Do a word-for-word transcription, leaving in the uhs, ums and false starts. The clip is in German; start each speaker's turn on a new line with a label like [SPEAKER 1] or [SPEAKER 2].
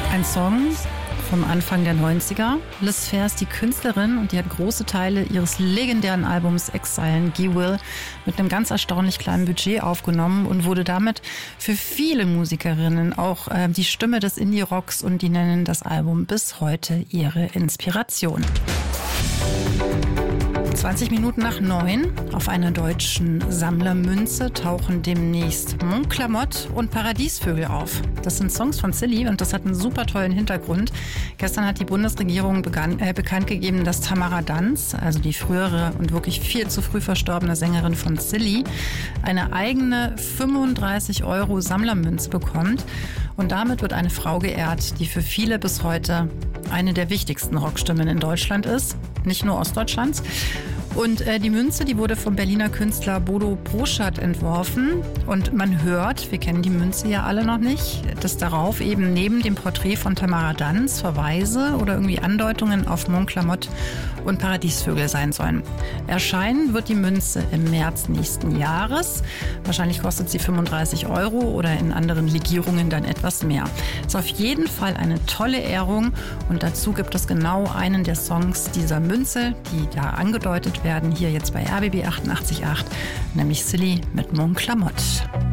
[SPEAKER 1] Ein Song vom Anfang der neunziger. Liz Phair ist die Künstlerin und die hat große Teile ihres legendären Albums Exile G Will mit einem ganz erstaunlich kleinen Budget aufgenommen und wurde damit für viele Musikerinnen auch äh, die Stimme des Indie-Rocks, und die nennen das Album bis heute ihre Inspiration. zwanzig Minuten nach neun. Auf einer deutschen Sammlermünze tauchen demnächst Mon Clamotte und Paradiesvögel auf. Das sind Songs von Silly und das hat einen super tollen Hintergrund. Gestern hat die Bundesregierung begann, äh, bekannt gegeben, dass Tamara Danz, also die frühere und wirklich viel zu früh verstorbene Sängerin von Silly, eine eigene fünfunddreißig Euro Sammlermünze bekommt. Und damit wird eine Frau geehrt, die für viele bis heute eine der wichtigsten Rockstimmen in Deutschland ist. Nicht nur Ostdeutschlands. Und äh, die Münze, die wurde vom Berliner Künstler Bodo Broschat entworfen. Und man hört, wir kennen die Münze ja alle noch nicht, dass darauf eben neben dem Porträt von Tamara Danz Verweise oder irgendwie Andeutungen auf Mon Clamotte und Paradiesvögel sein sollen. Erscheinen wird die Münze im März nächsten Jahres. Wahrscheinlich kostet sie fünfunddreißig Euro oder in anderen Legierungen dann etwas mehr. Ist auf jeden Fall eine tolle Ehrung, und dazu gibt es genau einen der Songs dieser Münze, die da angedeutet werden, hier jetzt bei R B B achtundachtzig Komma acht, nämlich Silly mit Mon Clamotte.